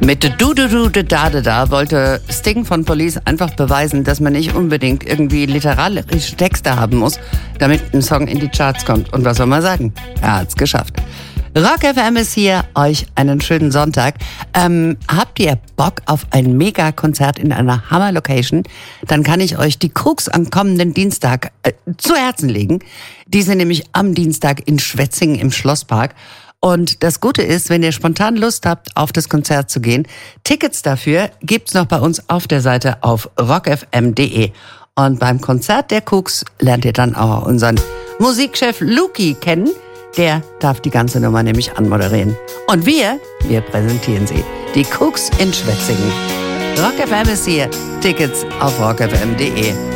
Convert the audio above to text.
Mit Du-Du-Du-Da-Da-Da wollte Sting von Police einfach beweisen, dass man nicht unbedingt irgendwie literarische Texte haben muss, damit ein Song in die Charts kommt. Und was soll man sagen? Er hat's geschafft. Rock FM ist hier, euch einen schönen Sonntag. Habt ihr Bock auf ein Mega-Konzert in einer Hammer-Location? Dann kann ich euch die Krux am kommenden Dienstag zu Herzen legen. Die sind nämlich am Dienstag in Schwetzingen im Schlosspark. Und das Gute ist, wenn ihr spontan Lust habt, auf das Konzert zu gehen, Tickets dafür gibt's noch bei uns auf der Seite auf rockfm.de. Und beim Konzert der Krux lernt ihr dann auch unseren Musikchef Luki kennen. Der darf die ganze Nummer nämlich anmoderieren. Und wir präsentieren sie. Die Krux in Schwetzingen. Rock FM ist hier. Tickets auf rockfm.de.